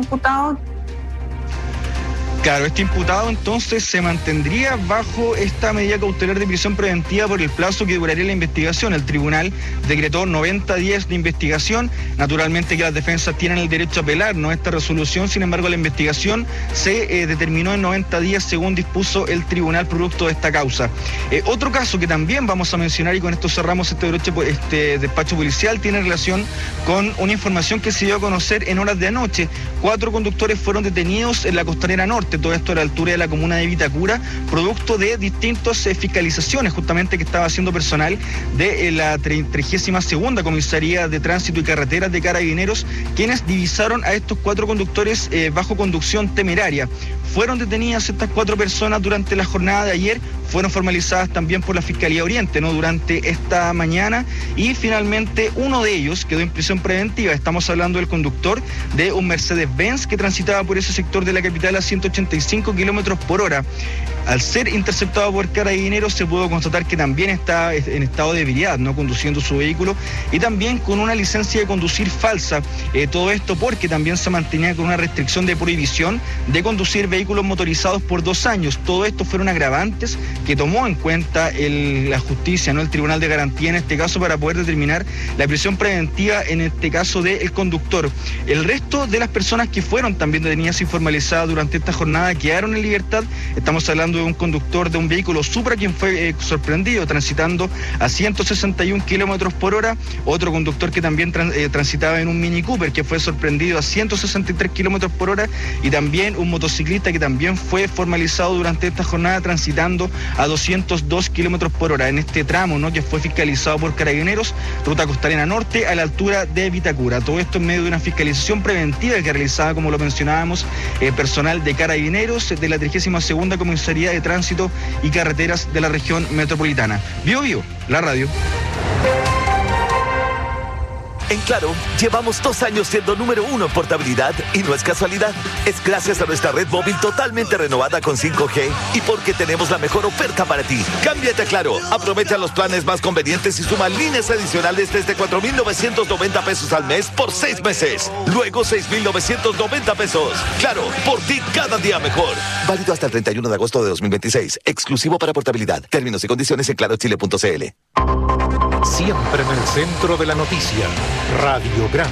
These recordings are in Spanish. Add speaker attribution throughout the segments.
Speaker 1: imputado?
Speaker 2: Claro, este imputado entonces se mantendría bajo esta medida cautelar de prisión preventiva por el plazo que duraría la investigación. El tribunal decretó 90 días de investigación. Naturalmente que las defensas tienen el derecho a apelar, ¿no?, esta resolución. Sin embargo, la investigación se determinó en 90 días según dispuso el tribunal producto de esta causa. Otro caso que también vamos a mencionar, y con esto cerramos este despacho policial, tiene relación con una información que se dio a conocer en horas de anoche. 4 conductores fueron detenidos en la Costanera Norte, todo esto a la altura de la comuna de Vitacura, producto de distintas fiscalizaciones justamente que estaba haciendo personal de la 32ª Comisaría de Tránsito y Carreteras de Carabineros, quienes divisaron a estos 4 conductores bajo conducción temeraria. Fueron detenidas estas 4 personas durante la jornada de ayer, fueron formalizadas también por la Fiscalía Oriente, ¿no?, durante esta mañana, y finalmente uno de ellos quedó en prisión preventiva. Estamos hablando del conductor de un Mercedes-Benz que transitaba por ese sector de la capital a 185 kilómetros por hora. Al ser interceptado por Carabineros se pudo constatar que también está en estado de ebriedad, ¿no?, conduciendo su vehículo, y también con una licencia de conducir falsa. Todo esto porque también se mantenía con una restricción de prohibición de conducir vehículos motorizados por 2 años. Todo esto fueron agravantes que tomó en cuenta la justicia, ¿no?, el Tribunal de Garantía en este caso, para poder determinar la prisión preventiva en este caso del conductor. El resto de las personas que fueron también detenidas y formalizadas durante esta jornada quedaron en libertad. Estamos hablando de un conductor de un vehículo Supra quien fue sorprendido transitando a 161 kilómetros por hora, otro conductor que también transitaba en un Mini Cooper que fue sorprendido a 163 kilómetros por hora, y también un motociclista que también fue formalizado durante esta jornada transitando a 202 kilómetros por hora en este tramo, ¿no?, que fue fiscalizado por Carabineros, ruta Costanera Norte a la altura de Vitacura. Todo esto en medio de una fiscalización preventiva que realizaba, como lo mencionábamos, personal de Carabineros de la 32ª Comisaría de Tránsito y Carreteras de la región metropolitana. Bio Bio, la radio.
Speaker 3: En Claro, llevamos 2 años siendo número 1 en portabilidad, y no es casualidad. Es gracias a nuestra red móvil totalmente renovada con 5G y porque tenemos la mejor oferta para ti. Cámbiate a Claro, aprovecha los planes más convenientes y suma líneas adicionales desde 4,990 pesos al mes por 6 meses. Luego 6,990 pesos. Claro, por ti cada día mejor. Válido hasta el 31 de agosto de 2026. Exclusivo para portabilidad. Términos y condiciones en clarochile.cl.
Speaker 4: Siempre en el centro de la noticia. Radiograma.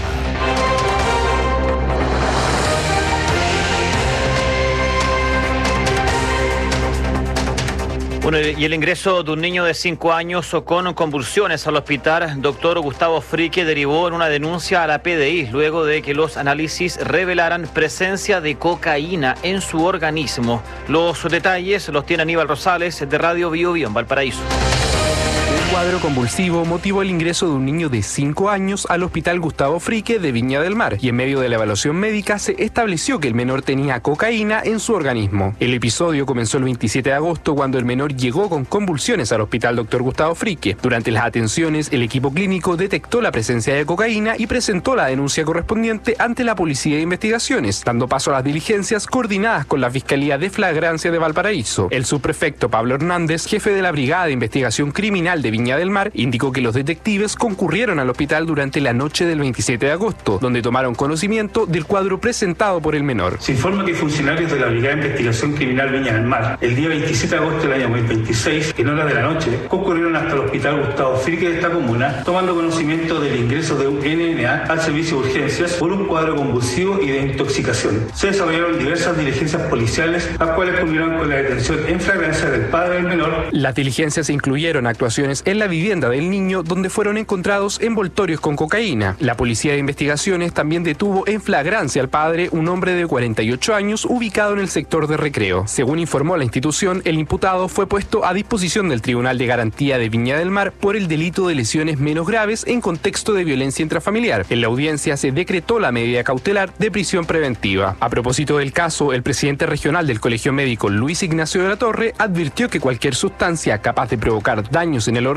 Speaker 5: Bueno, y el ingreso de un niño de 5 años con convulsiones al hospital Dr. Gustavo Fricke derivó en una denuncia a la PDI luego de que los análisis revelaran presencia de cocaína en su organismo. Los detalles los tiene Aníbal Rosales de Radio Bio Bio en Valparaíso.
Speaker 6: Un cuadro convulsivo motivó el ingreso de un niño de 5 años al hospital Gustavo Fricke de Viña del Mar, y en medio de la evaluación médica se estableció que el menor tenía cocaína en su organismo. El episodio comenzó el 27 de agosto cuando el menor llegó con convulsiones al hospital Dr. Gustavo Fricke. Durante las atenciones, el equipo clínico detectó la presencia de cocaína y presentó la denuncia correspondiente ante la Policía de Investigaciones, dando paso a las diligencias coordinadas con la Fiscalía de Flagrancia de Valparaíso. El subprefecto Pablo Hernández, jefe de la Brigada de Investigación Criminal de Viña del Mar, indicó que los detectives concurrieron al hospital durante la noche del 27 de agosto, donde tomaron conocimiento del cuadro presentado por el menor.
Speaker 7: Se informa que funcionarios de la Brigada de Investigación Criminal Viña del Mar, el día 27 de agosto del año 2026, en horas de la noche, concurrieron hasta el hospital Gustavo Fricke de esta comuna, tomando conocimiento del ingreso de un NNA al servicio de urgencias por un cuadro convulsivo y de intoxicación. Se desarrollaron diversas diligencias policiales, las cuales culminaron con la detención en flagrancia del padre del menor.
Speaker 6: Las diligencias incluyeron actuaciones en la vivienda del niño, donde fueron encontrados envoltorios con cocaína. La Policía de Investigaciones también detuvo en flagrancia al padre, un hombre de 48 años ubicado en el sector de Recreo. Según informó la institución, el imputado fue puesto a disposición del Tribunal de Garantía de Viña del Mar por el delito de lesiones menos graves en contexto de violencia intrafamiliar. En la audiencia se decretó la medida cautelar de prisión preventiva. A propósito del caso, el presidente regional del Colegio Médico, Luis Ignacio de la Torre, advirtió que cualquier sustancia capaz de provocar daños en el organismo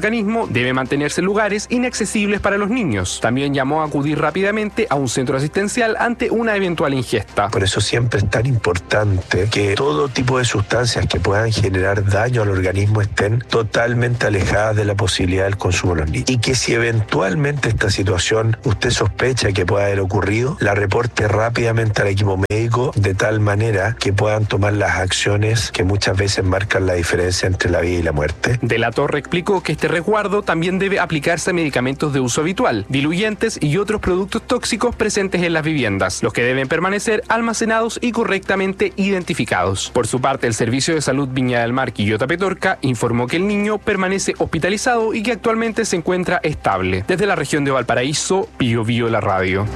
Speaker 6: organismo debe mantenerse en lugares inaccesibles para los niños. También llamó a acudir rápidamente a un centro asistencial ante una eventual ingesta.
Speaker 1: Por eso siempre es tan importante que todo tipo de sustancias que puedan generar daño al organismo estén totalmente alejadas de la posibilidad del consumo de los niños. Y que si eventualmente esta situación usted sospecha que pueda haber ocurrido, la reporte rápidamente al equipo médico de tal manera que puedan tomar las acciones que muchas veces marcan la diferencia entre la vida y la muerte.
Speaker 6: De la Torre explicó que este resguardo también debe aplicarse a medicamentos de uso habitual, diluyentes y otros productos tóxicos presentes en las viviendas, los que deben permanecer almacenados y correctamente identificados. Por su parte, el Servicio de Salud Viña del Mar Quillota Petorca informó que el niño permanece hospitalizado y que actualmente se encuentra estable. Desde la región de Valparaíso, Pío Bío la radio.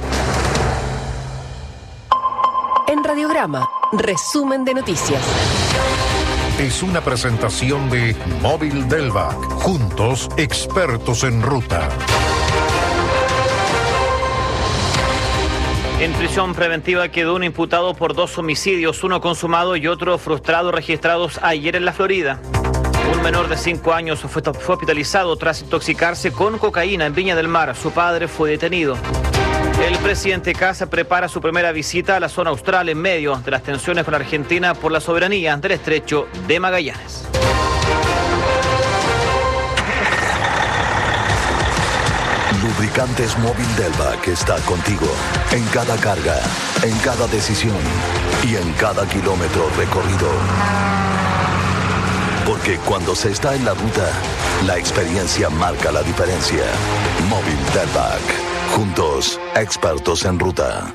Speaker 8: En Radiograma, resumen de noticias.
Speaker 4: Es una presentación de Móvil Delvac. Juntos, expertos en ruta.
Speaker 5: En prisión preventiva quedó un imputado por 2 homicidios, uno consumado y otro frustrado, registrados ayer en la Florida. Un menor de 5 años fue hospitalizado tras intoxicarse con cocaína en Viña del Mar. Su padre fue detenido. El presidente Kast prepara su primera visita a la zona austral en medio de las tensiones con Argentina por la soberanía del estrecho de Magallanes.
Speaker 3: Lubricantes Móvil Delvac está contigo en cada carga, en cada decisión y en cada kilómetro recorrido. Porque cuando se está en la ruta, la experiencia marca la diferencia. Móvil Delvac. Juntos, expertos en ruta.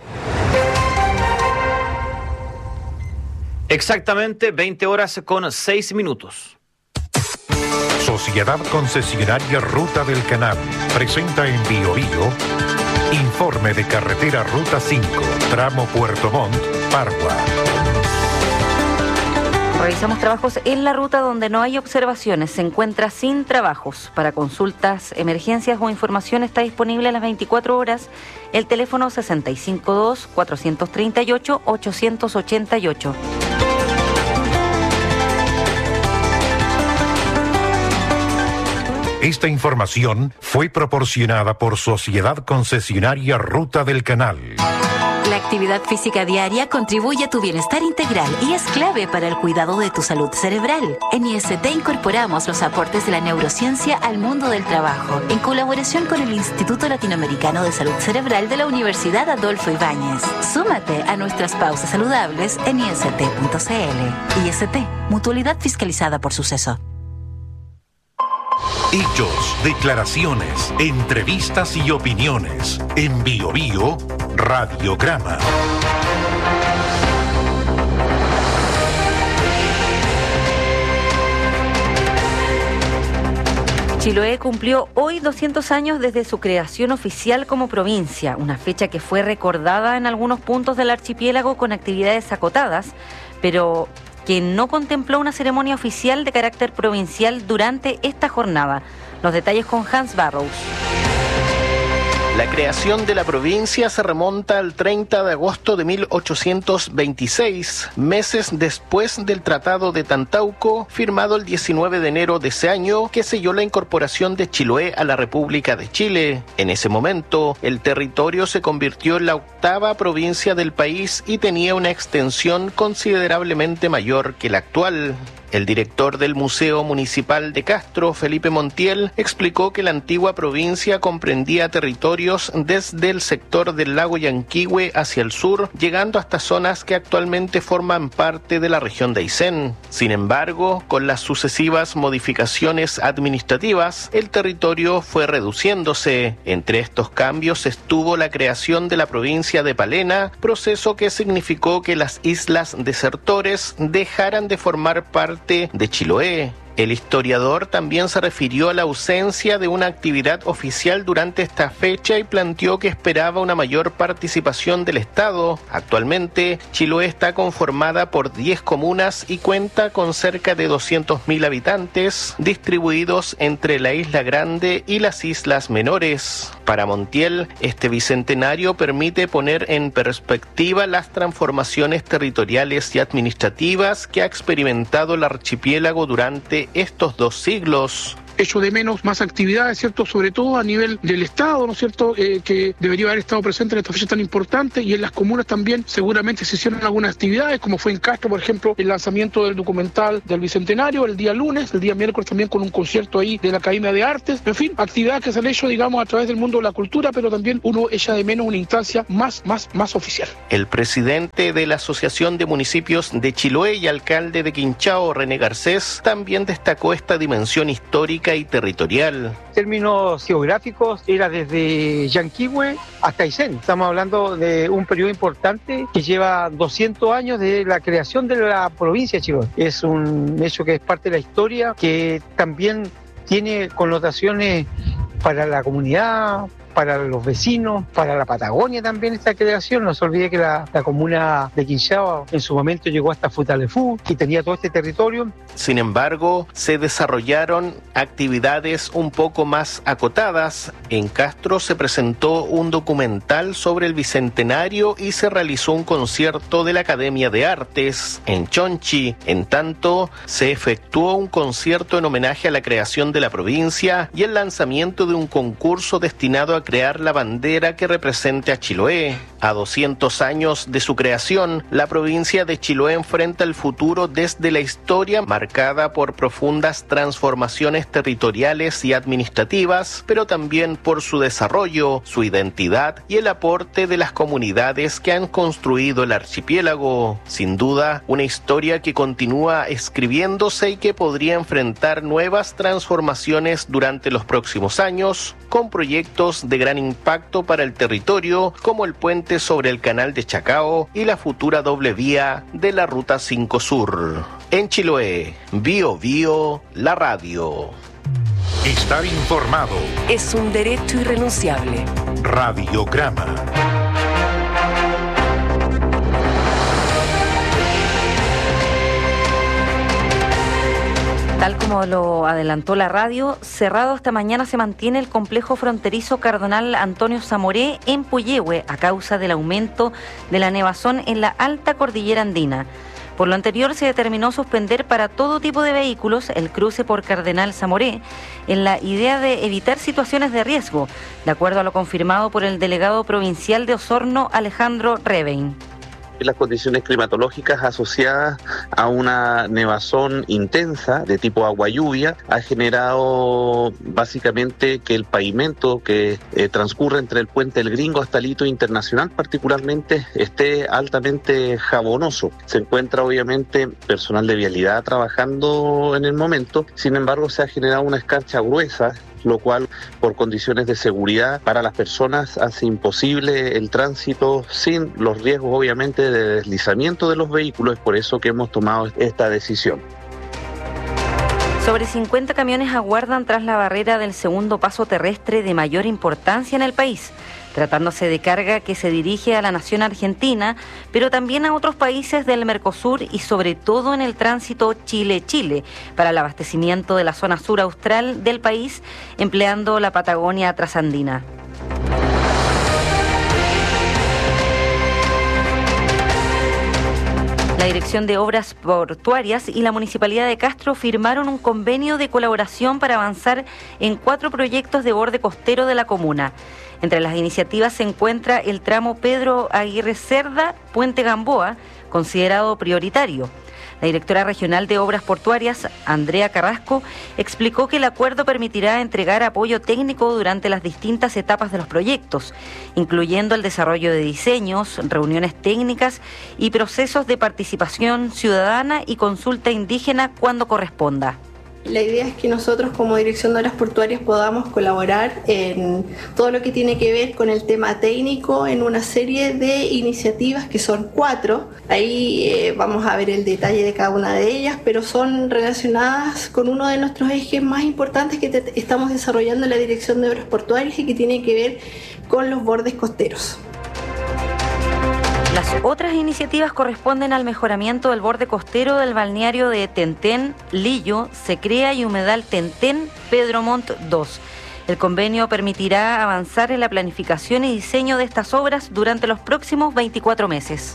Speaker 5: Exactamente 20 horas con 6 minutos.
Speaker 4: Sociedad Concesionaria Ruta del Canal presenta en Bío Bío informe de carretera Ruta 5, tramo Puerto Montt, Pargua.
Speaker 9: Revisamos trabajos en la ruta donde no hay observaciones. Se encuentra sin trabajos. Para consultas, emergencias o información está disponible a las 24 horas el teléfono 652-438-888.
Speaker 4: Esta información fue proporcionada por Sociedad Concesionaria Ruta del Canal.
Speaker 10: La actividad física diaria contribuye a tu bienestar integral y es clave para el cuidado de tu salud cerebral. En IST incorporamos los aportes de la neurociencia al mundo del trabajo, en colaboración con el Instituto Latinoamericano de Salud Cerebral de la Universidad Adolfo Ibáñez. Súmate a nuestras pausas saludables en ist.cl. IST, mutualidad fiscalizada por Suceso.
Speaker 4: Hechos, declaraciones, entrevistas y opiniones. En Bío Bío, Radiograma.
Speaker 9: Chiloé cumplió hoy 200 años desde su creación oficial como provincia, una fecha que fue recordada en algunos puntos del archipiélago con actividades acotadas, pero que no contempló una ceremonia oficial de carácter provincial durante esta jornada. Los detalles con Hans Barrows.
Speaker 11: La creación de la provincia se remonta al 30 de agosto de 1826, meses después del Tratado de Tantauco, firmado el 19 de enero de ese año, que selló la incorporación de Chiloé a la República de Chile. En ese momento, el territorio se convirtió en la 8ª provincia del país y tenía una extensión considerablemente mayor que la actual. El director del Museo Municipal de Castro, Felipe Montiel, explicó que la antigua provincia comprendía territorios desde el sector del lago Yanquihue hacia el sur, llegando hasta zonas que actualmente forman parte de la región de Aysén. Sin embargo, con las sucesivas modificaciones administrativas, el territorio fue reduciéndose. Entre estos cambios estuvo la creación de la provincia de Palena, proceso que significó que las islas desertores dejaran de formar parte de Chiloé. El historiador también se refirió a la ausencia de una actividad oficial durante esta fecha y planteó que esperaba una mayor participación del Estado. Actualmente, Chiloé está conformada por 10 comunas y cuenta con cerca de 200.000 habitantes, distribuidos entre la Isla Grande y las islas menores. Para Montiel, este bicentenario permite poner en perspectiva las transformaciones territoriales y administrativas que ha experimentado el archipiélago durante estos 2 siglos.
Speaker 12: hecho de menos más actividades, ¿cierto? Sobre todo a nivel del Estado, ¿no es cierto? Que debería haber estado presente en esta fecha tan importante, y en las comunas también seguramente se hicieron algunas actividades, como fue en Castro, por ejemplo, el lanzamiento del documental del Bicentenario el día lunes, el día miércoles también con un concierto ahí de la Academia de Artes, en fin, actividades que se han hecho, digamos, a través del mundo de la cultura, pero también uno echa de menos una instancia más oficial.
Speaker 11: El presidente de la Asociación de Municipios de Chiloé y alcalde de Quinchao, René Garcés, también destacó esta dimensión histórica y territorial.
Speaker 13: En términos geográficos, era desde Yanquihue hasta Aysén. Estamos hablando de un periodo importante que lleva 200 años de la creación de la provincia de Chiloé. Es un hecho que es parte de la historia, que también tiene connotaciones para la comunidad, para los vecinos, para la Patagonia también esta creación. No se olvide que la comuna de Quinchao en su momento llegó hasta Futaleufú y tenía todo este territorio.
Speaker 11: Sin embargo, se desarrollaron actividades un poco más acotadas. En Castro se presentó un documental sobre el Bicentenario y se realizó un concierto de la Academia de Artes. En Chonchi, en tanto, se efectuó un concierto en homenaje a la creación de la provincia y el lanzamiento de un concurso destinado a crear la bandera que represente a Chiloé. A 200 años de su creación, la provincia de Chiloé enfrenta el futuro desde la historia marcada por profundas transformaciones territoriales y administrativas, pero también por su desarrollo, su identidad y el aporte de las comunidades que han construido el archipiélago. Sin duda, una historia que continúa escribiéndose y que podría enfrentar nuevas transformaciones durante los próximos años, con proyectos de gran impacto para el territorio, como el puente sobre el canal de Chacao y la futura doble vía de la Ruta 5 Sur. En Chiloé, Bio Bio, la radio.
Speaker 4: Estar informado
Speaker 8: es un derecho irrenunciable.
Speaker 4: Radiograma.
Speaker 9: Tal como lo adelantó la radio, cerrado esta mañana se mantiene el complejo fronterizo Cardenal Antonio Zamoré en Puyehue a causa del aumento de la nevazón en la alta cordillera andina. Por lo anterior, se determinó suspender para todo tipo de vehículos el cruce por Cardenal Zamoré en la idea de evitar situaciones de riesgo, de acuerdo a lo confirmado por el delegado provincial de Osorno, Alejandro Revein.
Speaker 14: Las condiciones climatológicas asociadas a una nevazón intensa de tipo agua-lluvia ha generado básicamente que el pavimento que transcurre entre el puente El Gringo hasta el hito internacional particularmente esté altamente jabonoso. Se encuentra obviamente personal de vialidad trabajando en el momento, sin embargo se ha generado una escarcha gruesa, lo cual por condiciones de seguridad para las personas hace imposible el tránsito sin los riesgos obviamente de deslizamiento de los vehículos. Es por eso que hemos tomado esta decisión.
Speaker 9: Sobre 50 camiones aguardan tras la barrera del segundo paso terrestre de mayor importancia en el país, tratándose de carga que se dirige a la nación argentina, pero también a otros países del Mercosur y sobre todo en el tránsito Chile-Chile para el abastecimiento de la zona sur austral del país, empleando la Patagonia trasandina. La Dirección de Obras Portuarias y la Municipalidad de Castro firmaron un convenio de colaboración para avanzar en 4 proyectos de borde costero de la comuna. Entre las iniciativas se encuentra el tramo Pedro Aguirre Cerda, Puente Gamboa, considerado prioritario. La directora regional de Obras Portuarias, Andrea Carrasco, explicó que el acuerdo permitirá entregar apoyo técnico durante las distintas etapas de los proyectos, incluyendo el desarrollo de diseños, reuniones técnicas y procesos de participación ciudadana y consulta indígena cuando corresponda.
Speaker 15: La idea es que nosotros como Dirección de Obras Portuarias podamos colaborar en todo lo que tiene que ver con el tema técnico en una serie de iniciativas que son 4. Ahí vamos a ver el detalle de cada una de ellas, pero son relacionadas con uno de nuestros ejes más importantes que estamos desarrollando en la Dirección de Obras Portuarias y que tiene que ver con los bordes costeros.
Speaker 9: Las otras iniciativas corresponden al mejoramiento del borde costero del balneario de Tentén, Lillo, Secrea y Humedal Tentén, Pedro Montt 2. El convenio permitirá avanzar en la planificación y diseño de estas obras durante los próximos 24 meses.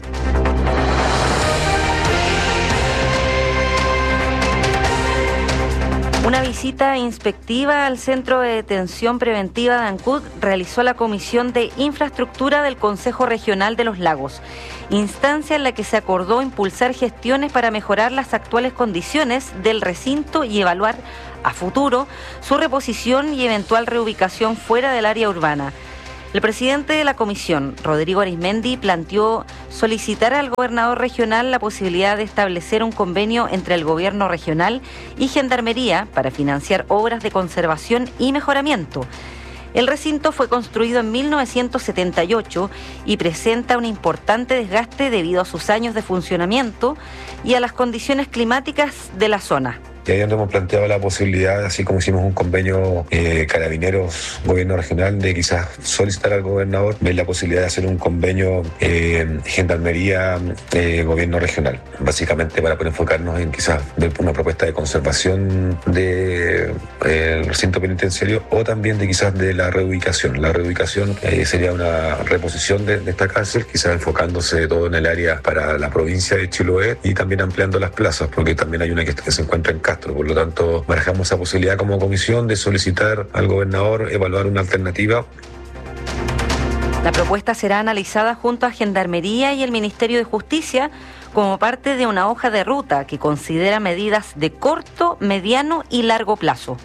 Speaker 9: Una visita inspectiva al Centro de Detención Preventiva de Ancud realizó la Comisión de Infraestructura del Consejo Regional de los Lagos, instancia en la que se acordó impulsar gestiones para mejorar las actuales condiciones del recinto y evaluar a futuro su reposición y eventual reubicación fuera del área urbana. El presidente de la comisión, Rodrigo Arizmendi, planteó solicitar al gobernador regional la posibilidad de establecer un convenio entre el gobierno regional y Gendarmería para financiar obras de conservación y mejoramiento. El recinto fue construido en 1978 y presenta un importante desgaste debido a sus años de funcionamiento y a las condiciones climáticas de la zona.
Speaker 16: Y ahí donde hemos planteado la posibilidad, así como hicimos un convenio Carabineros, gobierno regional, de quizás solicitar al gobernador ver la posibilidad de hacer un convenio Gendarmería, gobierno regional, básicamente para poder enfocarnos en quizás ver una propuesta de conservación del recinto penitenciario o también de quizás de la reubicación. La reubicación sería una reposición de esta cárcel, quizás enfocándose todo en el área para la provincia de Chiloé y también ampliando las plazas, porque también hay una que se encuentra en Castro. Por lo tanto, barajamos esa posibilidad como comisión de solicitar al gobernador evaluar una alternativa.
Speaker 9: La propuesta será analizada junto a Gendarmería y el Ministerio de Justicia como parte de una hoja de ruta que considera medidas de corto, mediano y largo plazo.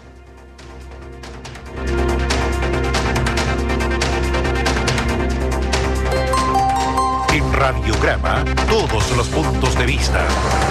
Speaker 4: En Radiograma, todos los puntos de vista.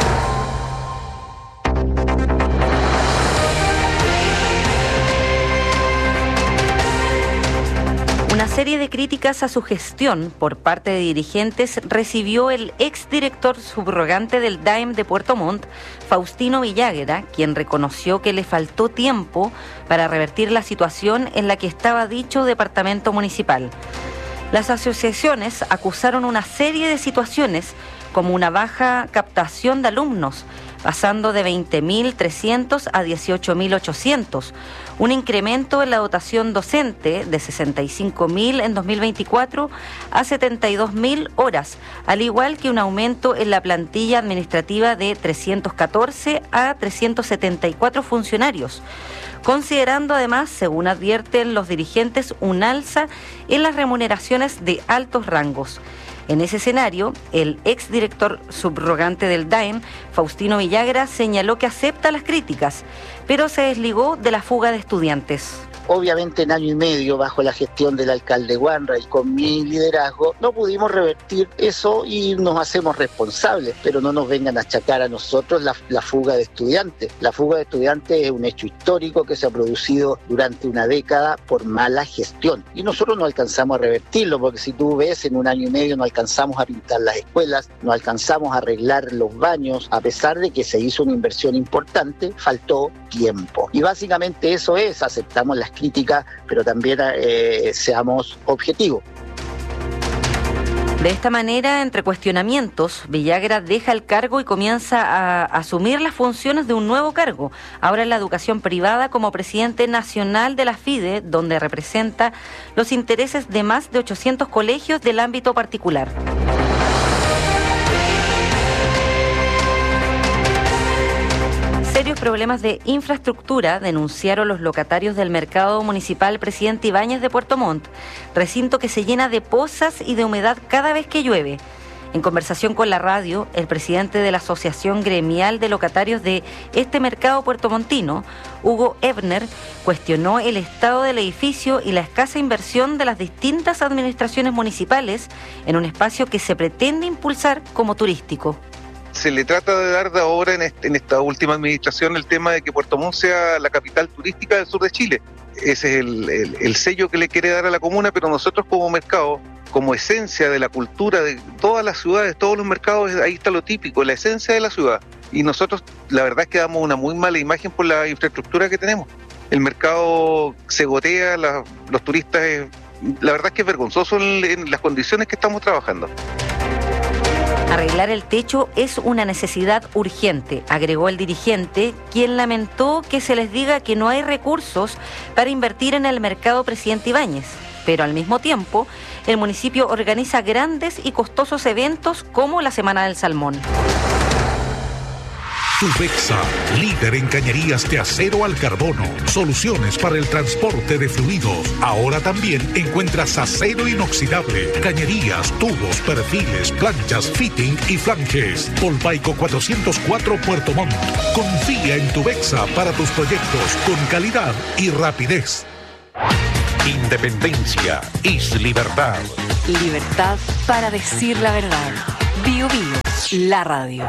Speaker 9: Una serie de críticas a su gestión por parte de dirigentes recibió el exdirector subrogante del DAEM de Puerto Montt, Faustino Villagra, quien reconoció que le faltó tiempo para revertir la situación en la que estaba dicho departamento municipal. Las asociaciones acusaron una serie de situaciones como una baja captación de alumnos, pasando de 20.300 a 18.800, un incremento en la dotación docente de 65.000 en 2024 a 72.000 horas, al igual que un aumento en la plantilla administrativa de 314 a 374 funcionarios, considerando además, según advierten los dirigentes, un alza en las remuneraciones de altos rangos. En ese escenario, el exdirector subrogante del DAEM, Faustino Villagra, señaló que acepta las críticas, pero se desligó de la fuga de estudiantes.
Speaker 17: Obviamente en año y medio, bajo la gestión del alcalde Wanra y con mi liderazgo, no pudimos revertir eso y nos hacemos responsables, pero no nos vengan a achacar a nosotros la fuga de estudiantes. La fuga de estudiantes es un hecho histórico que se ha producido durante una década por mala gestión y nosotros no alcanzamos a revertirlo, porque si tú ves, en un año y medio no alcanzamos a pintar las escuelas, no alcanzamos a arreglar los baños, a pesar de que se hizo una inversión importante, faltó tiempo. Y básicamente eso es, aceptamos las críticas, pero también seamos objetivos.
Speaker 9: De esta manera, entre cuestionamientos, Villagra deja el cargo y comienza a asumir las funciones de un nuevo cargo, ahora en la educación privada como presidente nacional de la FIDE, donde representa los intereses de más de 800 colegios del ámbito particular. Serios problemas de infraestructura denunciaron los locatarios del mercado municipal Presidente Ibáñez de Puerto Montt, recinto que se llena de pozas y de humedad cada vez que llueve. En conversación con la radio, el presidente de la Asociación Gremial de Locatarios de este mercado puertomontino, Hugo Ebner, cuestionó el estado del edificio y la escasa inversión de las distintas administraciones municipales en un espacio que se pretende impulsar como turístico.
Speaker 18: Se le trata de dar de ahora en esta última administración el tema de que Puerto Montt sea la capital turística del sur de Chile. Ese es el sello que le quiere dar a la comuna, pero nosotros como mercado, como esencia de la cultura de todas las ciudades, todos los mercados, ahí está lo típico, la esencia de la ciudad. Y nosotros la verdad es que damos una muy mala imagen por la infraestructura que tenemos. El mercado se gotea, los turistas, la verdad es que es vergonzoso en las condiciones que estamos trabajando.
Speaker 9: Arreglar el techo es una necesidad urgente, agregó el dirigente, quien lamentó que se les diga que no hay recursos para invertir en el mercado Presidente Ibáñez. Pero al mismo tiempo, el municipio organiza grandes y costosos eventos como la Semana del Salmón.
Speaker 19: Tubexa, líder en cañerías de acero al carbono. Soluciones para el transporte de fluidos. Ahora también encuentras acero inoxidable, cañerías, tubos, perfiles, planchas, fitting y flanges. Polpaico 404 Puerto Montt. Confía en Tubexa para tus proyectos con calidad y rapidez.
Speaker 4: Independencia es libertad.
Speaker 8: Libertad para decir la verdad. Bio Bio, la radio.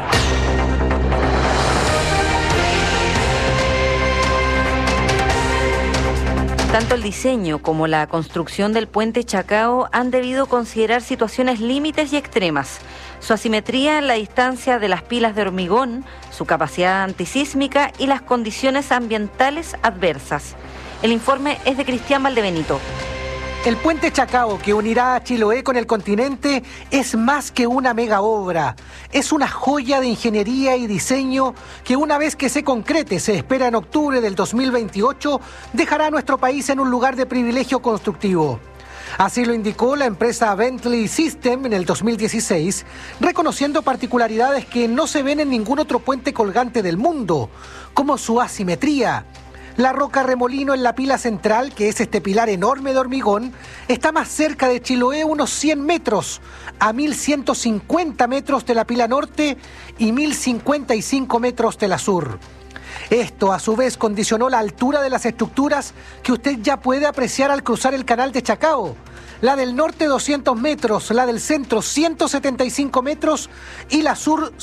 Speaker 9: Tanto el diseño como la construcción del puente Chacao han debido considerar situaciones límites y extremas. Su asimetría en la distancia de las pilas de hormigón, su capacidad antisísmica y las condiciones ambientales adversas. El informe es de Cristian Valdebenito.
Speaker 20: El puente Chacao, que unirá a Chiloé con el continente, es más que una mega obra. Es una joya de ingeniería y diseño que, una vez que se concrete, se espera en octubre del 2028, dejará a nuestro país en un lugar de privilegio constructivo. Así lo indicó la empresa Bentley System en el 2016, reconociendo particularidades que no se ven en ningún otro puente colgante del mundo, como su asimetría. La roca remolino en la pila central, que es este pilar enorme de hormigón, está más cerca de Chiloé unos 100 metros, a 1.150 metros de la pila norte y 1.055 metros de la sur. Esto, a su vez, condicionó la altura de las estructuras que usted ya puede apreciar al cruzar el canal de Chacao. La del norte 200 metros, la del centro 175 metros y la sur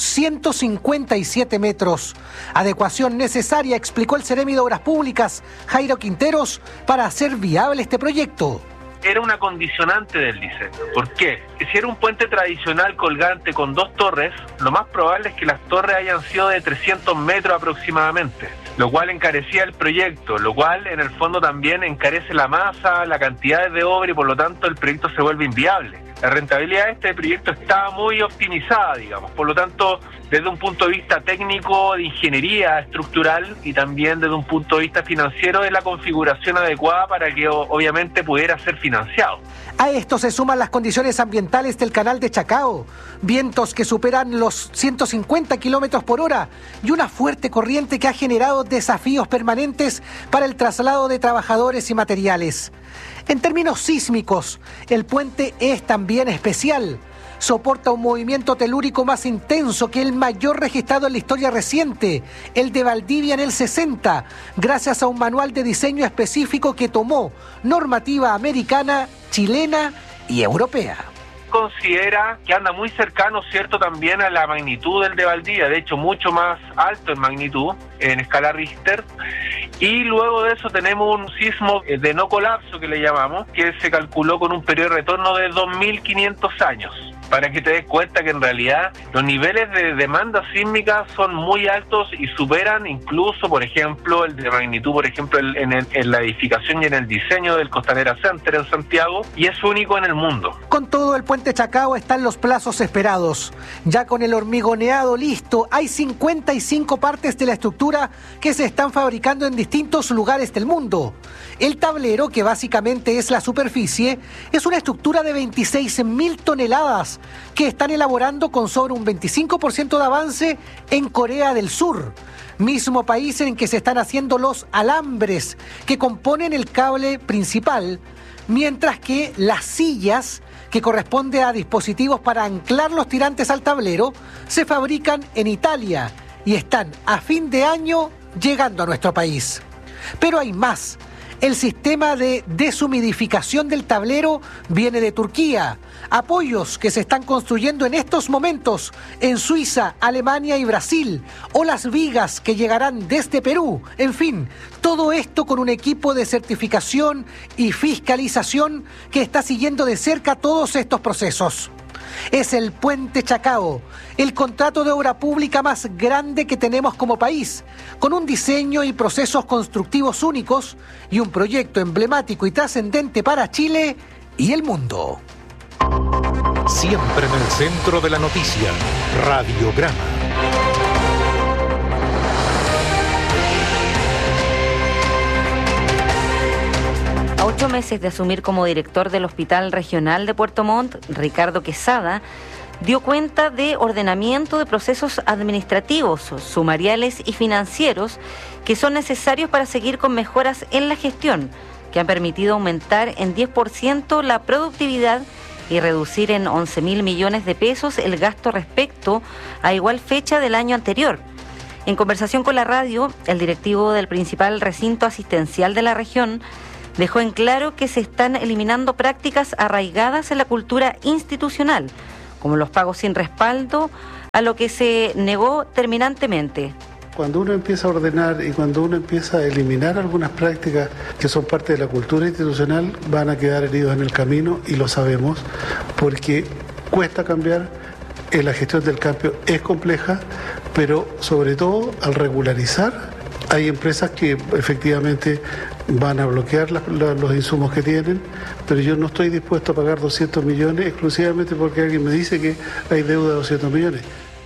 Speaker 20: 157 metros. Adecuación necesaria, explicó el Seremi de Obras Públicas, Jairo Quinteros, para hacer viable este proyecto.
Speaker 21: Era una condicionante del diseño. ¿Por qué? Que si era un puente tradicional colgante con 2 torres, lo más probable es que las torres hayan sido de 300 metros aproximadamente, lo cual encarecía el proyecto, lo cual en el fondo también encarece la masa, la cantidad de obra y por lo tanto el proyecto se vuelve inviable. La rentabilidad de este proyecto estaba muy optimizada, digamos, por lo tanto, desde un punto de vista técnico, de ingeniería estructural y también desde un punto de vista financiero, de la configuración adecuada para que obviamente pudiera ser financiado.
Speaker 20: A esto se suman las condiciones ambientales del canal de Chacao, vientos que superan los 150 kilómetros por hora y una fuerte corriente que ha generado desafíos permanentes para el traslado de trabajadores y materiales. En términos sísmicos, el puente es también especial. Soporta un movimiento telúrico más intenso que el mayor registrado en la historia reciente, el de Valdivia en el 60, gracias a un manual de diseño específico que tomó normativa americana, chilena y europea.
Speaker 21: Considera que anda muy cercano, ¿cierto?, también a la magnitud del de Valdivia, de hecho mucho más alto en magnitud, en escala Richter, y luego de eso tenemos un sismo de no colapso que le llamamos, que se calculó con un periodo de retorno de 2.500 años. Para que te des cuenta que en realidad los niveles de demanda sísmica son muy altos y superan incluso, por ejemplo, el de magnitud, por ejemplo, en la edificación y en el diseño del Costanera Center en Santiago, y es único en el mundo.
Speaker 20: Con todo, el puente Chacao está en los plazos esperados. Ya con el hormigoneado listo, hay 55 partes de la estructura que se están fabricando en distintos lugares del mundo. El tablero, que básicamente es la superficie, es una estructura de 26.000 toneladas que están elaborando con sobre un 25% de avance en Corea del Sur, mismo país en que se están haciendo los alambres que componen el cable principal, mientras que las sillas, que corresponde a dispositivos para anclar los tirantes al tablero, se fabrican en Italia y están a fin de año llegando a nuestro país. Pero hay más. El sistema de deshumidificación del tablero viene de Turquía. Apoyos que se están construyendo en estos momentos en Suiza, Alemania y Brasil. O las vigas que llegarán desde Perú. En fin, todo esto con un equipo de certificación y fiscalización que está siguiendo de cerca todos estos procesos. Es el puente Chacao, el contrato de obra pública más grande que tenemos como país, con un diseño y procesos constructivos únicos y un proyecto emblemático y trascendente para Chile y el mundo.
Speaker 4: Siempre en el centro de la noticia, Radiograma.
Speaker 9: A 8 meses de asumir como director del Hospital Regional de Puerto Montt, Ricardo Quesada dio cuenta de ordenamiento de procesos administrativos, sumariales y financieros que son necesarios para seguir con mejoras en la gestión, que han permitido aumentar en 10% la productividad y reducir en 11.000 millones de pesos el gasto respecto a igual fecha del año anterior. En conversación con la radio, el directivo del principal recinto asistencial de la región dejó en claro que se están eliminando prácticas arraigadas en la cultura institucional, como los pagos sin respaldo, a lo que se negó terminantemente.
Speaker 2: Cuando uno empieza a ordenar y cuando uno empieza a eliminar algunas prácticas que son parte de la cultura institucional, van a quedar heridos en el camino y lo sabemos, porque cuesta cambiar, la gestión del cambio es compleja, pero sobre todo al regularizar, hay empresas que efectivamente van a bloquear los insumos que tienen, pero yo no estoy dispuesto a pagar 200 millones exclusivamente porque alguien me dice que hay deuda de 200 millones.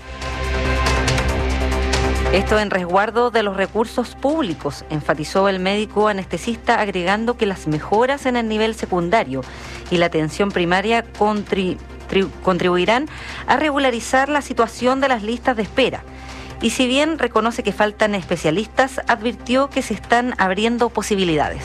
Speaker 9: Esto en resguardo de los recursos públicos, enfatizó el médico anestesista, agregando que las mejoras en el nivel secundario y la atención primaria contribuirán a regularizar la situación de las listas de espera. Y si bien reconoce que faltan especialistas, advirtió que se están abriendo posibilidades.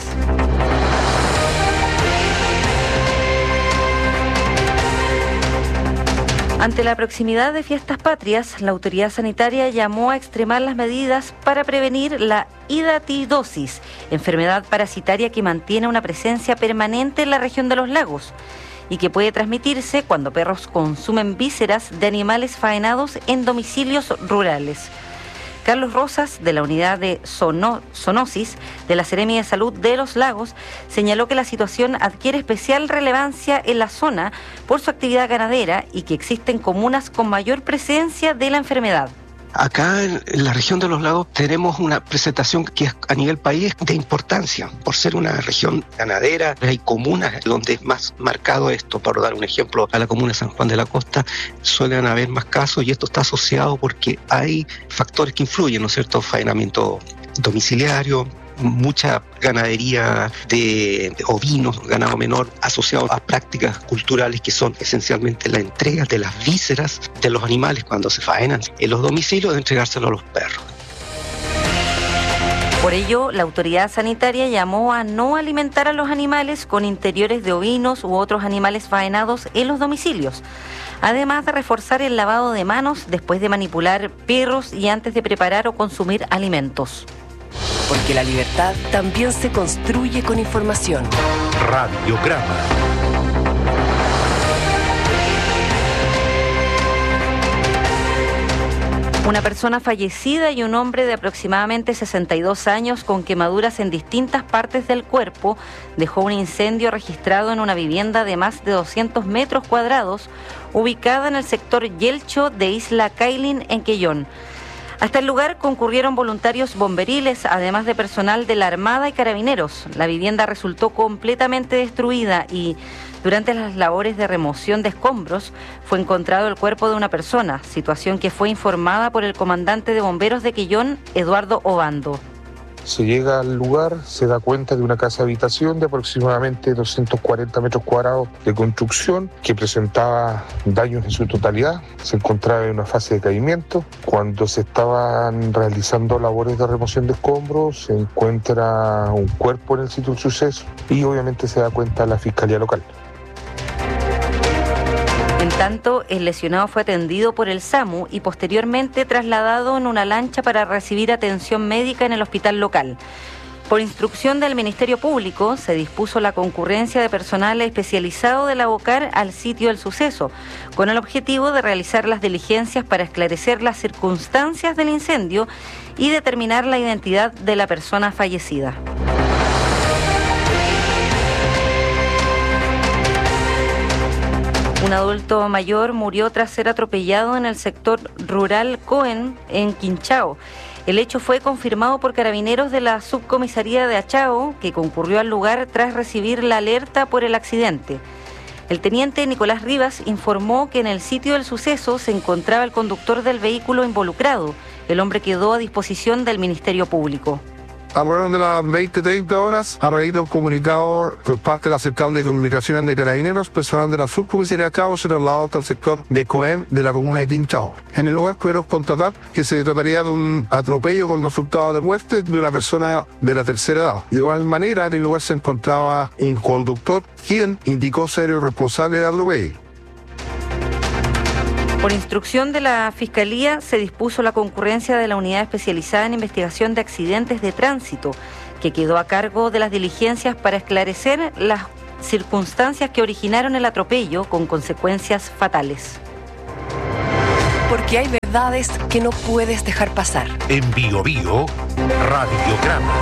Speaker 9: Ante la proximidad de fiestas patrias, la autoridad sanitaria llamó a extremar las medidas para prevenir la hidatidosis, enfermedad parasitaria que mantiene una presencia permanente en la región de los lagos y que puede transmitirse cuando perros consumen vísceras de animales faenados en domicilios rurales. Carlos Rosas, de la unidad de zoonosis de la Seremi de Salud de Los Lagos, señaló que la situación adquiere especial relevancia en la zona por su actividad ganadera y que existen comunas con mayor presencia de la enfermedad.
Speaker 22: Acá en la región de Los Lagos tenemos una presentación que a nivel país es de importancia. Por ser una región ganadera, hay comunas donde es más marcado esto. Para dar un ejemplo, a la comuna de San Juan de la Costa suelen haber más casos y esto está asociado porque hay factores que influyen, ¿no es cierto? Faenamiento domiciliario, mucha ganadería de ovinos, ganado menor, asociado a prácticas culturales que son esencialmente la entrega de las vísceras de los animales cuando se faenan en los domicilios, de entregárselo a los perros.
Speaker 9: Por ello, la autoridad sanitaria llamó a no alimentar a los animales con interiores de ovinos u otros animales faenados en los domicilios, además de reforzar el lavado de manos después de manipular perros y antes de preparar o consumir alimentos.
Speaker 23: Porque la libertad también se construye con información.
Speaker 4: Radiograma.
Speaker 9: Una persona fallecida y un hombre de aproximadamente 62 años con quemaduras en distintas partes del cuerpo dejó un incendio registrado en una vivienda de más de 200 metros cuadrados ubicada en el sector Yelcho de Isla Cailín, en Quellón. Hasta el lugar concurrieron voluntarios bomberiles, además de personal de la Armada y Carabineros. La vivienda resultó completamente destruida y, durante las labores de remoción de escombros, fue encontrado el cuerpo de una persona, situación que fue informada por el comandante de bomberos de Quellón, Eduardo Obando.
Speaker 24: Se llega al lugar, se da cuenta de una casa habitación de aproximadamente 240 metros cuadrados de construcción que presentaba daños en su totalidad. Se encontraba en una fase de caimiento. Cuando se estaban realizando labores de remoción de escombros, se encuentra un cuerpo en el sitio del suceso y obviamente se da cuenta la Fiscalía Local.
Speaker 9: En tanto, el lesionado fue atendido por el SAMU y posteriormente trasladado en una lancha para recibir atención médica en el hospital local. Por instrucción del Ministerio Público, se dispuso la concurrencia de personal especializado de la OCAR al sitio del suceso, con el objetivo de realizar las diligencias para esclarecer las circunstancias del incendio y determinar la identidad de la persona fallecida. Un adulto mayor murió tras ser atropellado en el sector rural Cohen, en Quinchao. El hecho fue confirmado por carabineros de la subcomisaría de Achao, que concurrió al lugar tras recibir la alerta por el accidente. El teniente Nicolás Rivas informó que en el sitio del suceso se encontraba el conductor del vehículo involucrado. El hombre quedó a disposición del Ministerio Público.
Speaker 24: alrededor de las 20-30 horas, a raíz de un comunicado por parte de la Central de Comunicaciones de Carabineros, personal de la subcomisaría de Cabo se trasladó hasta el sector de Coem de la comuna de Tinchao. En el lugar pudieron constatar que se trataría de un atropello con resultado de muerte de una persona de la tercera edad. De igual manera, en el lugar se encontraba un conductor quien indicó ser el responsable del atropello.
Speaker 9: Por instrucción de la Fiscalía, se dispuso la concurrencia de la Unidad Especializada en Investigación de Accidentes de Tránsito, que quedó a cargo de las diligencias para esclarecer las circunstancias que originaron el atropello con consecuencias fatales.
Speaker 23: Porque hay verdades que no puedes dejar pasar.
Speaker 4: En Bio Bio, Radiograma.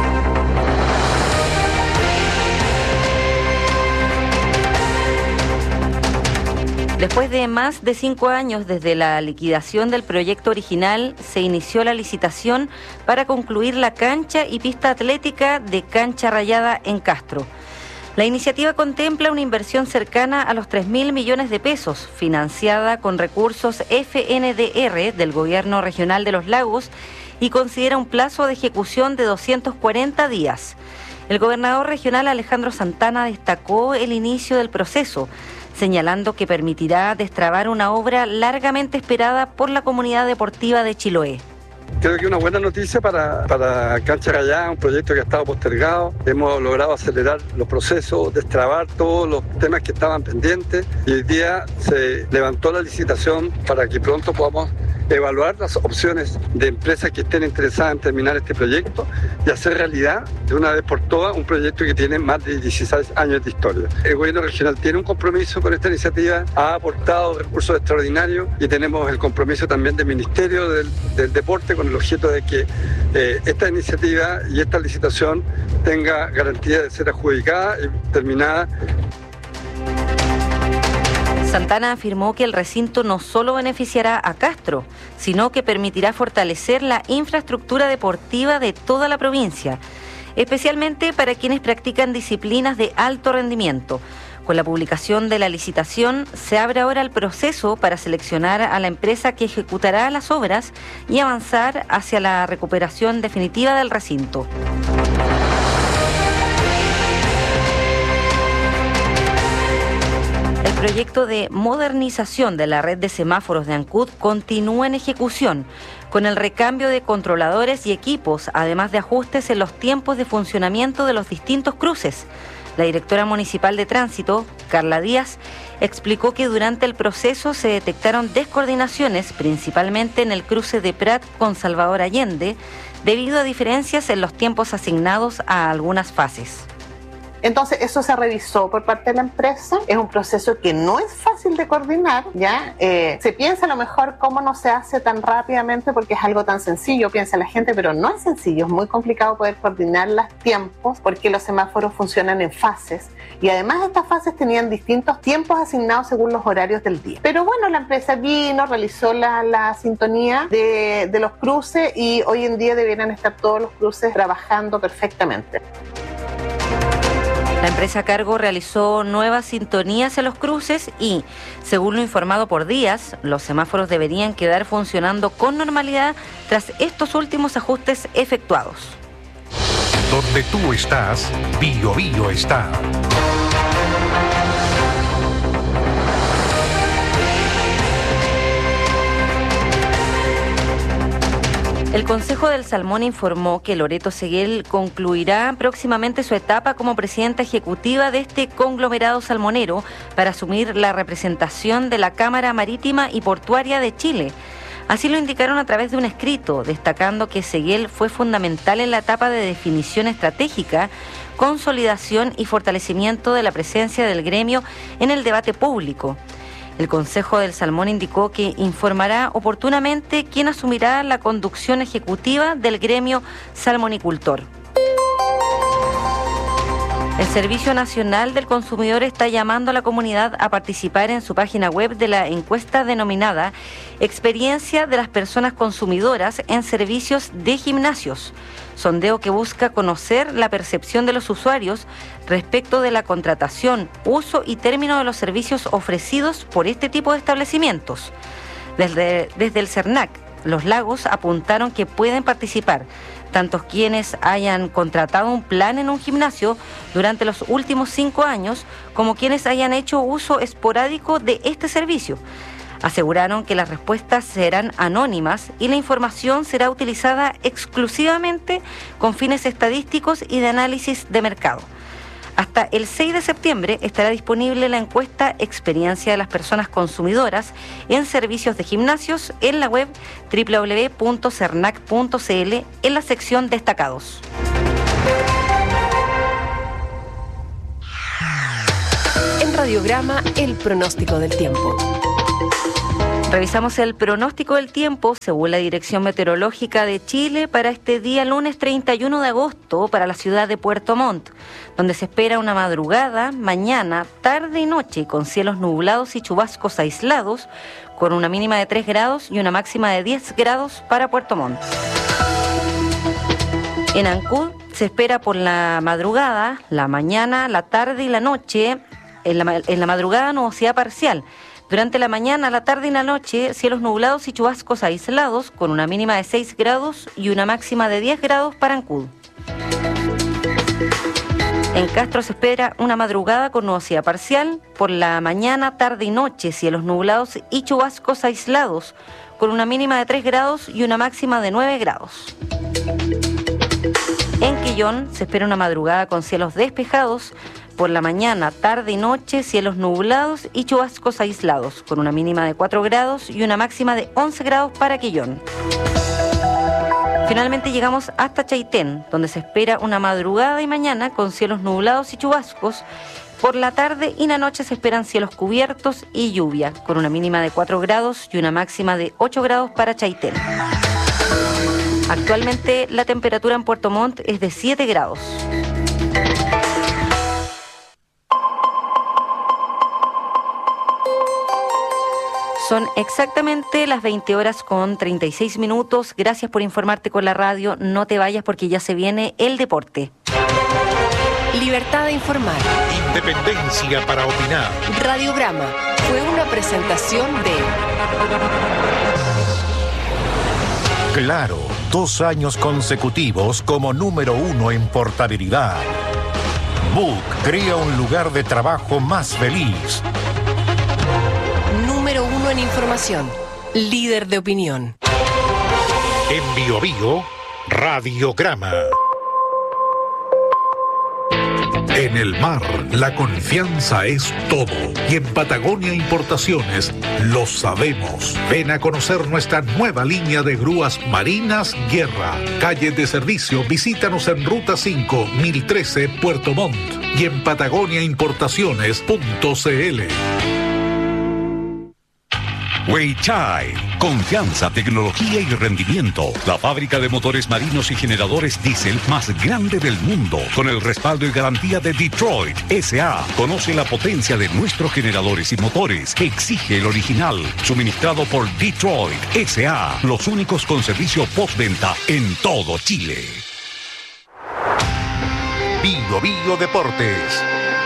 Speaker 9: Después de más de 5 años desde la liquidación del proyecto original, se inició la licitación para concluir la cancha y pista atlética de Cancha Rayada en Castro. La iniciativa contempla una inversión cercana a los 3.000 millones de pesos, financiada con recursos FNDR del Gobierno Regional de los Lagos y considera un plazo de ejecución de 240 días. El gobernador regional Alejandro Santana destacó el inicio del proceso, señalando que permitirá destrabar una obra largamente esperada por la comunidad deportiva de Chiloé.
Speaker 1: Creo que una buena noticia para Cancha Rayada, un proyecto que ha estado postergado. Hemos logrado acelerar los procesos, destrabar todos los temas que estaban pendientes y hoy día se levantó la licitación para que pronto podamos evaluar las opciones de empresas que estén interesadas en terminar este proyecto y hacer realidad de una vez por todas un proyecto que tiene más de 16 años de historia. El gobierno regional tiene un compromiso con esta iniciativa, ha aportado recursos extraordinarios y tenemos el compromiso también del Ministerio del Deporte con el objeto de que esta iniciativa y esta licitación tenga garantía de ser adjudicada y terminada.
Speaker 9: Santana afirmó que el recinto no solo beneficiará a Castro, sino que permitirá fortalecer la infraestructura deportiva de toda la provincia, especialmente para quienes practican disciplinas de alto rendimiento. Con la publicación de la licitación, se abre ahora el proceso para seleccionar a la empresa que ejecutará las obras y avanzar hacia la recuperación definitiva del recinto. El proyecto de modernización de la red de semáforos de Ancud continúa en ejecución, con el recambio de controladores y equipos, además de ajustes en los tiempos de funcionamiento de los distintos cruces. La directora municipal de tránsito, Carla Díaz, explicó que durante el proceso se detectaron descoordinaciones, principalmente en el cruce de Prat con Salvador Allende, debido a diferencias en los tiempos asignados a algunas fases.
Speaker 3: Entonces eso se revisó por parte de la empresa, es un proceso que no es fácil de coordinar, ¿ya? Se piensa a lo mejor cómo no se hace tan rápidamente porque es algo tan sencillo, piensa la gente, pero no es sencillo, es muy complicado poder coordinar los tiempos porque los semáforos funcionan en fases y además estas fases tenían distintos tiempos asignados según los horarios del día. Pero bueno, la empresa vino, realizó la sintonía de los cruces y hoy en día debieran estar todos los cruces trabajando perfectamente.
Speaker 9: La empresa a cargo realizó nuevas sintonías en los cruces y, según lo informado por Díaz, los semáforos deberían quedar funcionando con normalidad tras estos últimos ajustes efectuados.
Speaker 4: Donde tú estás, Bio Bio está.
Speaker 9: El Consejo del Salmón informó que Loreto Seguel concluirá próximamente su etapa como presidenta ejecutiva de este conglomerado salmonero para asumir la representación de la Cámara Marítima y Portuaria de Chile. Así lo indicaron a través de un escrito, destacando que Seguel fue fundamental en la etapa de definición estratégica, consolidación y fortalecimiento de la presencia del gremio en el debate público. El Consejo del Salmón indicó que informará oportunamente quién asumirá la conducción ejecutiva del gremio salmonicultor. El Servicio Nacional del Consumidor está llamando a la comunidad a participar en su página web de la encuesta denominada Experiencia de las Personas Consumidoras en Servicios de Gimnasios, sondeo que busca conocer la percepción de los usuarios respecto de la contratación, uso y término de los servicios ofrecidos por este tipo de establecimientos. Desde el CERNAC, Los Lagos apuntaron que pueden participar tanto quienes hayan contratado un plan en un gimnasio durante los últimos 5 años como quienes hayan hecho uso esporádico de este servicio. Aseguraron que las respuestas serán anónimas y la información será utilizada exclusivamente con fines estadísticos y de análisis de mercado. Hasta el 6 de septiembre estará disponible la encuesta Experiencia de las Personas Consumidoras en Servicios de Gimnasios en la web www.cernac.cl en la sección Destacados.
Speaker 23: En Radiograma, el pronóstico del tiempo.
Speaker 9: Revisamos el pronóstico del tiempo según la Dirección Meteorológica de Chile para este día lunes 31 de agosto para la ciudad de Puerto Montt, donde se espera una madrugada, mañana, tarde y noche con cielos nublados y chubascos aislados, con una mínima de 3 grados y una máxima de 10 grados para Puerto Montt. En Ancud se espera por la madrugada, la mañana, la tarde y la noche, en la madrugada nubosidad parcial. Durante la mañana, la tarde y la noche, cielos nublados y chubascos aislados, con una mínima de 6 grados y una máxima de 10 grados para Ancud. En Castro se espera una madrugada con nubosidad parcial. Por la mañana, tarde y noche, cielos nublados y chubascos aislados, con una mínima de 3 grados y una máxima de 9 grados. En Quillón se espera una madrugada con cielos despejados. Por la mañana, tarde y noche, cielos nublados y chubascos aislados, con una mínima de 4 grados y una máxima de 11 grados para Quillón. Finalmente llegamos hasta Chaitén, donde se espera una madrugada y mañana con cielos nublados y chubascos. Por la tarde y la noche se esperan cielos cubiertos y lluvia, con una mínima de 4 grados y una máxima de 8 grados para Chaitén. Actualmente la temperatura en Puerto Montt es de 7 grados. Son exactamente las 20 horas con 36 minutos. Gracias por informarte con la radio. No te vayas porque ya se viene el deporte.
Speaker 23: Libertad de informar.
Speaker 4: Independencia para opinar.
Speaker 23: Radiograma fue una presentación de...
Speaker 4: Claro, 2 años consecutivos como número 1 en portabilidad. Book crea un lugar de trabajo más feliz.
Speaker 23: Número 1 en información. Líder de opinión.
Speaker 4: En Bio Bio, Radiograma.
Speaker 19: En el mar, la confianza es todo. Y en Patagonia Importaciones lo sabemos. Ven a conocer nuestra nueva línea de grúas marinas Guerra. Calle de servicio, visítanos en Ruta 5, 1013, Puerto Montt. Y en patagoniaimportaciones.cl.
Speaker 5: Weichai, confianza, tecnología y rendimiento. La fábrica de motores marinos y generadores diésel más grande del mundo, con el respaldo y garantía de Detroit S.A. Conoce la potencia de nuestros generadores y motores. Exige el original, suministrado por Detroit S.A. Los únicos con servicio postventa en todo Chile.
Speaker 4: Bio Bio Deportes.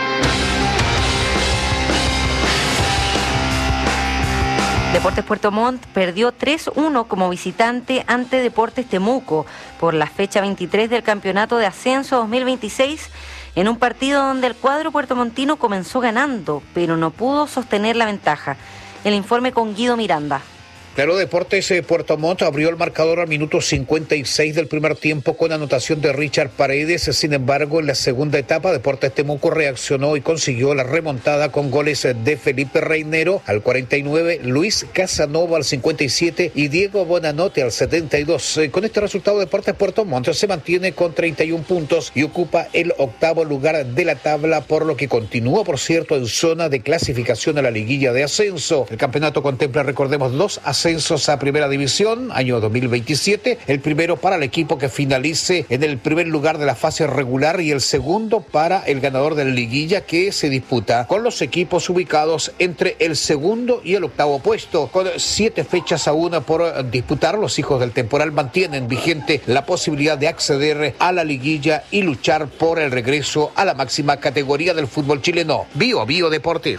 Speaker 9: Deportes Puerto Montt perdió 3-1 como visitante ante Deportes Temuco por la fecha 23 del Campeonato de Ascenso 2026 en un partido donde el cuadro puertomontino comenzó ganando, pero no pudo sostener la ventaja. El informe con Guido Miranda.
Speaker 6: Claro, Deportes Puerto Montt abrió el marcador al minuto 56 del primer tiempo con anotación de Richard Paredes. Sin embargo, en la segunda etapa, Deportes Temuco reaccionó y consiguió la remontada con goles de Felipe Reinero al 49, Luis Casanova al 57 y Diego Bonanote al 72. Con este resultado, Deportes Puerto Montt se mantiene con 31 puntos y ocupa el octavo lugar de la tabla, por lo que continúa, por cierto, en zona de clasificación a la liguilla de ascenso. El campeonato contempla, recordemos, 2 ascensos a Primera División, año 2027, el primero para el equipo que finalice en el primer lugar de la fase regular y el segundo para el ganador de la liguilla, que se disputa con los equipos ubicados entre el segundo y el octavo puesto. Con 7 fechas aún por disputar, los hijos del temporal mantienen vigente la posibilidad de acceder a la liguilla y luchar por el regreso a la máxima categoría del fútbol chileno. Bio Bio Deportes.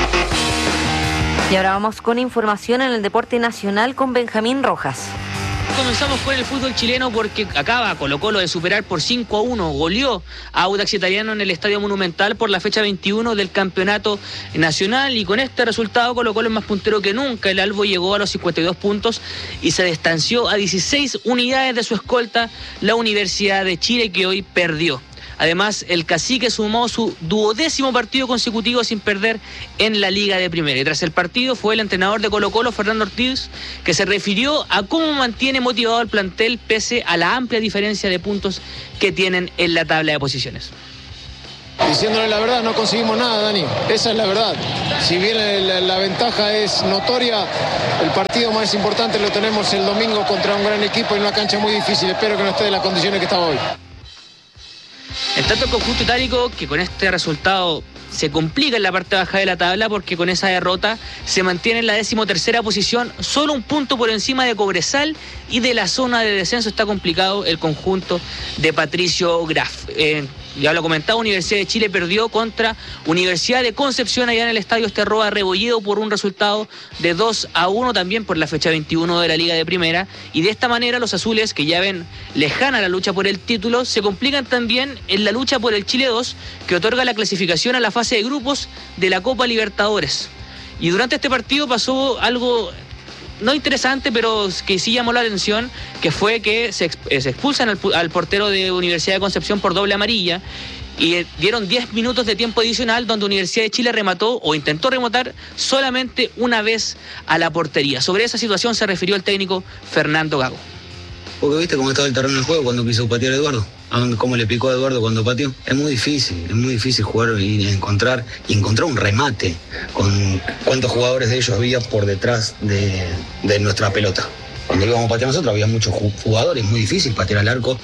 Speaker 9: Y ahora vamos con información en el deporte nacional con Benjamín Rojas.
Speaker 7: comenzamos con el fútbol chileno porque acaba Colo-Colo de superar por 5-1, goleó a Audax Italiano en el Estadio Monumental por la fecha 21 del campeonato nacional, y con este resultado Colo-Colo es más puntero que nunca. El Albo llegó a los 52 puntos y se distanció a 16 unidades de su escolta, la Universidad de Chile, que hoy perdió. Además, el Cacique sumó su 12º partido consecutivo sin perder en la Liga de Primera. Y tras el partido fue el entrenador de Colo-Colo, Fernando Ortiz, que se refirió a cómo mantiene motivado al plantel pese a la amplia diferencia de puntos que tienen en la tabla de posiciones.
Speaker 10: Diciéndole la verdad, no conseguimos nada, Dani. Esa es la verdad. Si bien la ventaja es notoria, el partido más importante lo tenemos el domingo contra un gran equipo en una cancha muy difícil. Espero que no esté en las condiciones que estaba hoy.
Speaker 7: En tanto, el conjunto itálico, que con este resultado se complica en la parte baja de la tabla, porque con esa derrota se mantiene en la 13ª posición, solo un punto por encima de Cobresal, y de la zona de descenso está complicado el conjunto de Patricio Graf. Ya lo comentaba, Universidad de Chile perdió contra Universidad de Concepción allá en el Estadio Esterroa Rebolledo por un resultado de 2-1, también por la fecha 21 de la Liga de Primera, y de esta manera los azules, que ya ven lejana la lucha por el título, se complican también en la lucha por el Chile 2, que otorga la clasificación a la fase de grupos de la Copa Libertadores. Y durante este partido pasó algo no interesante, pero que sí llamó la atención, que fue que se expulsan al portero de Universidad de Concepción por doble amarilla, y dieron 10 minutos de tiempo adicional donde Universidad de Chile remató o intentó rematar solamente una vez a la portería. Sobre esa situación se refirió el técnico Fernando Gago.
Speaker 12: Porque viste cómo estaba el terreno del juego cuando quiso patear a Eduardo, cómo le picó a Eduardo cuando pateó. Es muy difícil jugar y encontrar un remate con cuántos jugadores de ellos había por detrás de nuestra pelota. Cuando íbamos a patear nosotros había muchos jugadores, muy difícil patear al arco.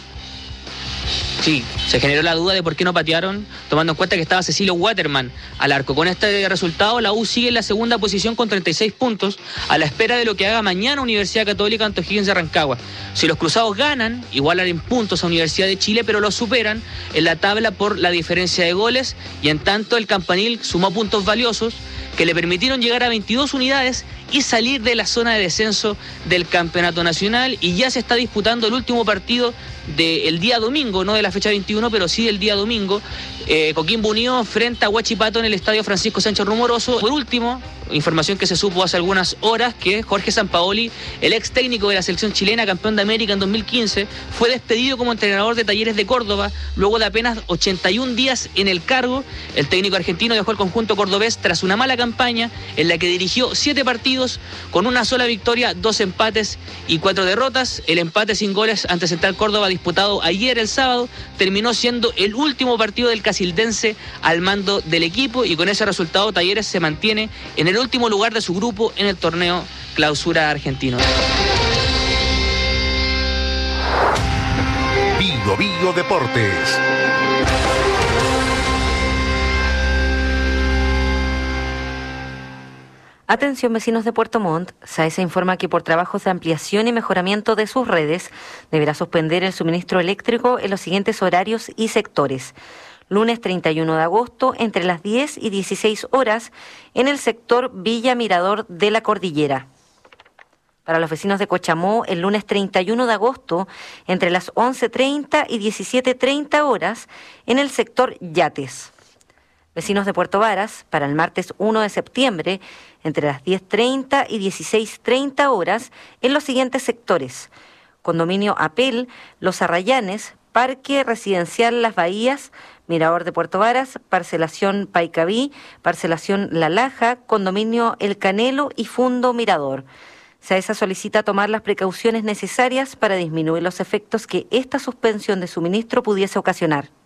Speaker 7: Sí, se generó la duda de por qué no patearon, tomando en cuenta que estaba Cecilio Waterman al arco. Con este resultado, la U sigue en la segunda posición con 36 puntos, a la espera de lo que haga mañana Universidad Católica ante O'Higgins de Rancagua. Si los cruzados ganan, igualan en puntos a Universidad de Chile, pero los superan en la tabla por la diferencia de goles, y en tanto el Campanil sumó puntos valiosos que le permitieron llegar a 22 unidades y salir de la zona de descenso del campeonato nacional, y ya se está disputando el último partido del día domingo, no de la fecha 21, pero sí del día domingo. Coquimbo Unido frente a Huachipato en el Estadio Francisco Sánchez Rumoroso. Por último, información que se supo hace algunas horas, que Jorge Sampaoli, el ex técnico de la selección chilena, campeón de América en 2015, fue despedido como entrenador de Talleres de Córdoba luego de apenas 81 días en el cargo. El técnico argentino dejó el conjunto cordobés tras una mala campaña en la que dirigió 7 partidos con una sola victoria, 2 empates y 4 derrotas. El empate sin goles ante Central Córdoba, disputado ayer el sábado, terminó siendo el último partido del casildense al mando del equipo, y con ese resultado Talleres se mantiene en el último lugar de su grupo en el torneo Clausura argentino.
Speaker 4: Bio Deportes.
Speaker 9: Atención, vecinos de Puerto Montt. SAESA informa que por trabajos de ampliación y mejoramiento de sus redes deberá suspender el suministro eléctrico en los siguientes horarios y sectores. Lunes 31 de agosto, entre las 10 y 16 horas, en el sector Villa Mirador de la Cordillera. Para los vecinos de Cochamó, el lunes 31 de agosto, entre las 11:30 y 17:30 horas, en el sector Yates. Vecinos de Puerto Varas, para el martes 1 de septiembre, entre las 10:30 y 16:30 horas, en los siguientes sectores: Condominio Apel, Los Arrayanes, Parque Residencial Las Bahías, Mirador de Puerto Varas, Parcelación Paicaví, Parcelación La Laja, Condominio El Canelo y Fundo Mirador. SAESA solicita tomar las precauciones necesarias para disminuir los efectos que esta suspensión de suministro pudiese ocasionar.